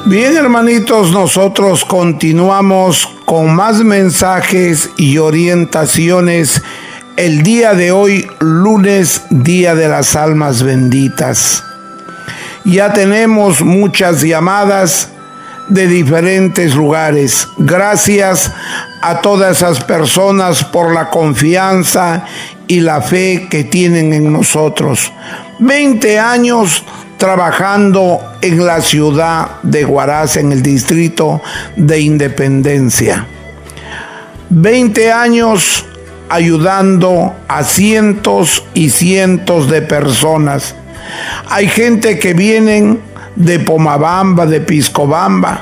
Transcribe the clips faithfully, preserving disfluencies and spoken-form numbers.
Bien, hermanitos, nosotros continuamos con más mensajes y orientaciones el día de hoy, lunes, Día de las Almas Benditas. Ya tenemos muchas llamadas de diferentes lugares. Gracias a todas esas personas por la confianza y la fe que tienen en nosotros. veinte años trabajando en la ciudad de Huaraz, en el distrito de Independencia. veinte años ayudando a cientos y cientos de personas. Hay gente que vienen de Pomabamba, de Piscobamba.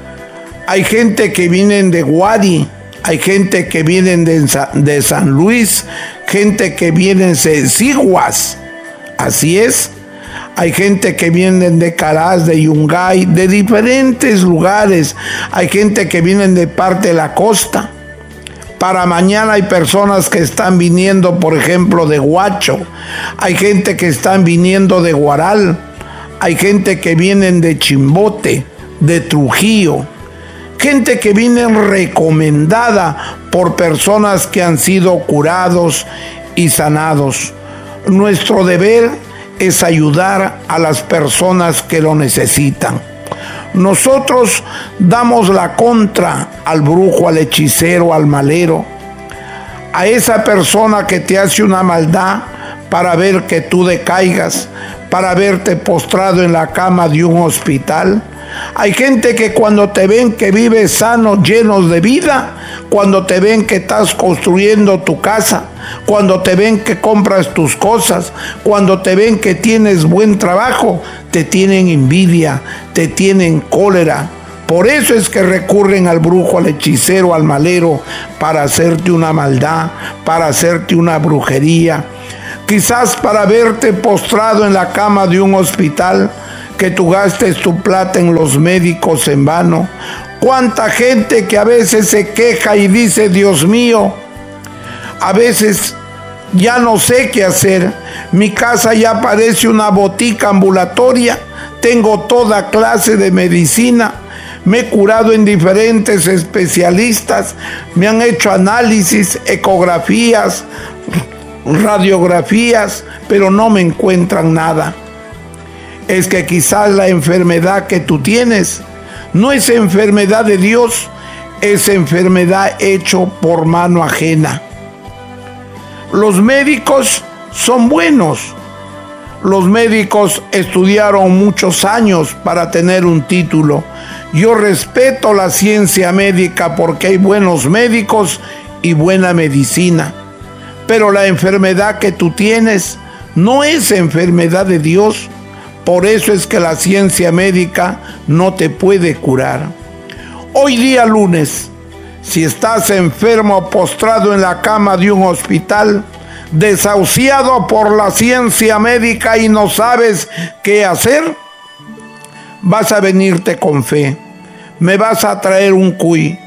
Hay gente que vienen de Guadi. Hay gente que vienen de, de San Luis. Gente que vienen de Siguas. Así es. Hay gente que vienen de Caraz, de Yungay, de diferentes lugares. Hay gente que vienen de parte de la costa. Para mañana hay personas que están viniendo, por ejemplo, de Huacho. Hay gente que están viniendo de Guaral. Hay gente que vienen de Chimbote, de Trujillo. Gente que viene recomendada por personas que han sido curados y sanados. Nuestro deber es ayudar a las personas que lo necesitan. Nosotros damos la contra al brujo, al hechicero, al malero, a esa persona que te hace una maldad para ver que tú decaigas, para verte postrado en la cama de un hospital. Hay gente que cuando te ven que vives sano, llenos de vida, cuando te ven que estás construyendo tu casa, cuando te ven que compras tus cosas, cuando te ven que tienes buen trabajo, te tienen envidia, te tienen cólera. Por eso es que recurren al brujo, al hechicero, al malero, para hacerte una maldad, para hacerte una brujería. Quizás para verte postrado en la cama de un hospital, que tú gastes tu plata en los médicos en vano. Cuánta gente que a veces se queja y dice, Dios mío, a veces ya no sé qué hacer. Mi casa ya parece una botica ambulatoria. Tengo toda clase de medicina. Me he curado en diferentes especialistas. Me han hecho análisis, ecografías, radiografías, pero no me encuentran nada. Es que quizás la enfermedad que tú tienes no es enfermedad de Dios, es enfermedad hecho por mano ajena. Los médicos son buenos. Los médicos estudiaron muchos años para tener un título. Yo respeto la ciencia médica porque hay buenos médicos y buena medicina. Pero la enfermedad que tú tienes no es enfermedad de Dios. Por eso es que la ciencia médica no te puede curar. Hoy día lunes, si estás enfermo, postrado en la cama de un hospital, desahuciado por la ciencia médica y no sabes qué hacer, vas a venirte con fe. Me vas a traer un cuy.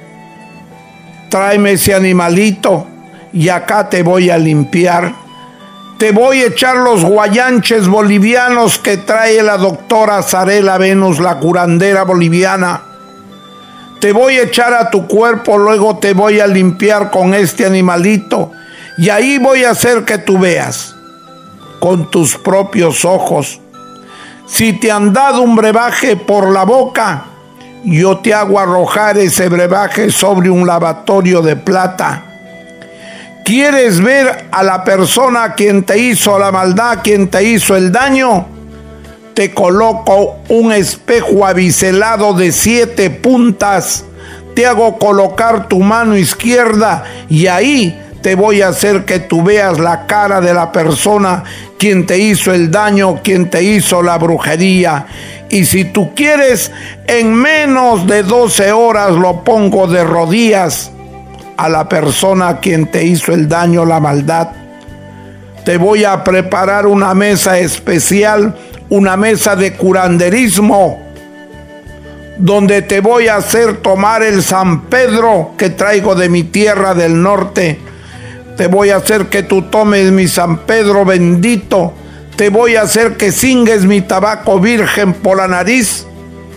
Tráeme ese animalito y acá te voy a limpiar. Te voy a echar los guayanches bolivianos que trae la doctora Zarela Venus, la curandera boliviana. Te voy a echar a tu cuerpo, luego te voy a limpiar con este animalito. Y ahí voy a hacer que tú veas con tus propios ojos. Si te han dado un brebaje por la boca, yo te hago arrojar ese brebaje sobre un lavatorio de plata. ¿Quieres ver a la persona quien te hizo la maldad, quien te hizo el daño? Te coloco un espejo abiselado de siete puntas. Te hago colocar tu mano izquierda y ahí te voy a hacer que tú veas la cara de la persona quien te hizo el daño, quien te hizo la brujería. Y si tú quieres, en menos de doce horas lo pongo de rodillas a la persona a quien te hizo el daño, la maldad. Te voy a preparar una mesa especial, una mesa de curanderismo, donde te voy a hacer tomar el San Pedro que traigo de mi tierra del norte. Te voy a hacer que tú tomes mi San Pedro bendito. Te voy a hacer que cingues mi tabaco virgen por la nariz.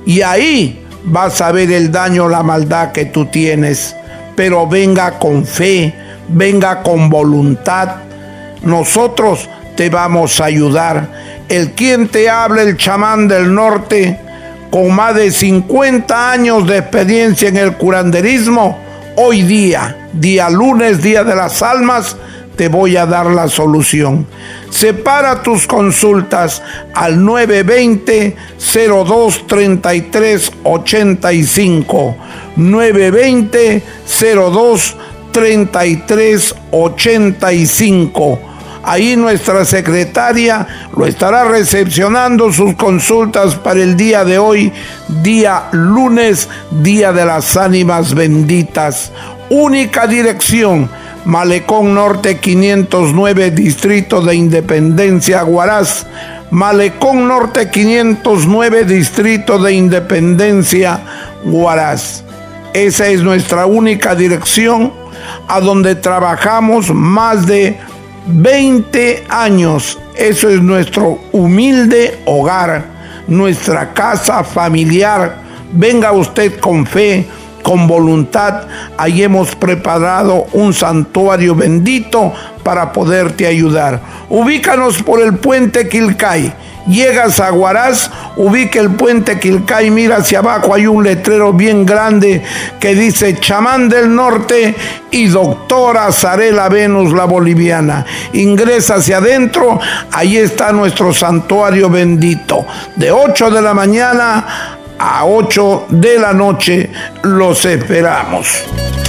y ahí vas a ver el daño, la maldad que tú tienes. Pero venga con fe, venga con voluntad. Nosotros te vamos a ayudar. El quien te habla, el chamán del norte, con más de cincuenta años de experiencia en el curanderismo, hoy día, día lunes, día de las almas, te voy a dar la solución. Separa tus consultas al nueve dos cero, cero dos, treinta y tres, ochenta y cinco. nueve dos cero, cero dos, treinta y tres, ochenta y cinco. Ahí nuestra secretaria lo estará recepcionando sus consultas para el día de hoy, día lunes, día de las ánimas benditas. Única dirección: Malecón Norte quinientos nueve, Distrito de Independencia, Huaraz. Malecón Norte quinientos nueve, Distrito de Independencia, Huaraz. Esa es nuestra única dirección, a donde trabajamos más de veinte años. Eso es nuestro humilde hogar, nuestra casa familiar. Venga usted con fe, con voluntad. Ahí hemos preparado un santuario bendito para poderte ayudar. Ubícanos por el puente Quilcay. Llegas a Huaraz, ubica el puente Quilcay, mira hacia abajo, hay un letrero bien grande que dice Chamán del Norte y Doctora Zarela Venus la Boliviana. Ingresa hacia adentro, ahí está nuestro santuario bendito. De ocho de la mañana a ocho de la noche los esperamos.